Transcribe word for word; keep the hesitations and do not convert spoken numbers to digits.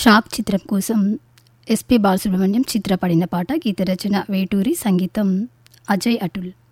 Trap చిత్రం కోసం SP Balasubrahmanyam చిత్ర పాడిన పాట. గీత రచన వేటూరి, సంగీతం అజయ్ అటుల్.